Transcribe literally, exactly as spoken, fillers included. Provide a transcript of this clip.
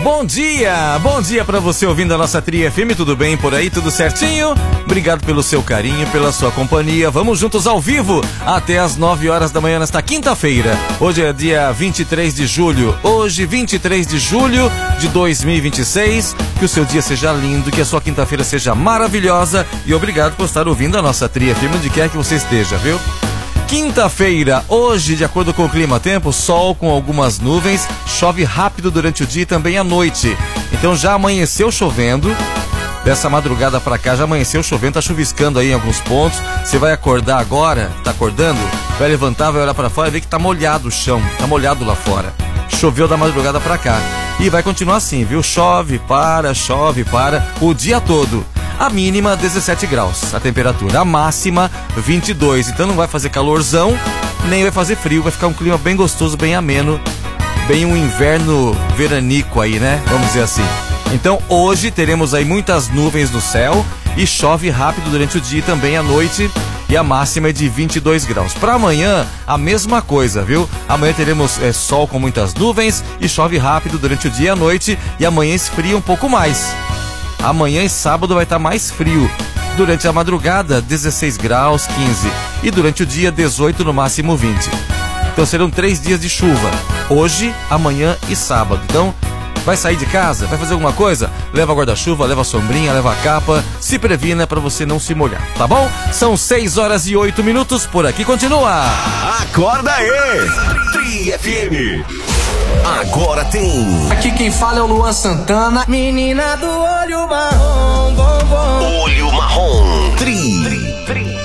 Bom dia, bom dia pra você ouvindo a nossa Tri F M, tudo bem por aí, tudo certinho? Obrigado pelo seu carinho, pela sua companhia, vamos juntos ao vivo até as nove horas da manhã nesta quinta-feira. Hoje é dia vinte e três de julho, hoje vinte e três de julho de dois mil e vinte e seis, que o seu dia seja lindo, que a sua quinta-feira seja maravilhosa e obrigado por estar ouvindo a nossa Tri F M onde quer que você esteja, viu? Quinta-feira, hoje, de acordo com o clima-tempo, sol com algumas nuvens, chove rápido durante o dia e também à noite. Então já amanheceu chovendo, dessa madrugada pra cá já amanheceu chovendo, tá chuviscando aí em alguns pontos. Você vai acordar agora, tá acordando, vai levantar, vai olhar pra fora e ver que tá molhado o chão, tá molhado lá fora. Choveu da madrugada pra cá. E vai continuar assim, viu? Chove, para, chove, para, o dia todo. A mínima dezessete graus, a temperatura, a máxima vinte e dois, então não vai fazer calorzão, nem vai fazer frio, vai ficar um clima bem gostoso, bem ameno, bem um inverno veranico aí, né? Vamos dizer assim. Então hoje teremos aí muitas nuvens no céu e chove rápido durante o dia e também à noite, e a máxima é de vinte e dois graus. Para amanhã, a mesma coisa, viu? Amanhã teremos é, sol com muitas nuvens e chove rápido durante o dia e à noite, e amanhã esfria um pouco mais. Amanhã e sábado vai estar mais frio. Durante a madrugada, dezesseis graus, quinze. E durante o dia, dezoito, no máximo vinte. Então serão três dias de chuva. Hoje, amanhã e sábado. Então, vai sair de casa? Vai fazer alguma coisa? Leva guarda-chuva, leva sombrinha, leva capa. Se previna para você não se molhar, tá bom? São seis horas e oito minutos. Por aqui continua. Acorda aí! Tri F M. Agora tem. Aqui quem fala é o Luan Santana. Menina do olho marrom, bom, bom. Olho marrom. Tri. Tri, tri.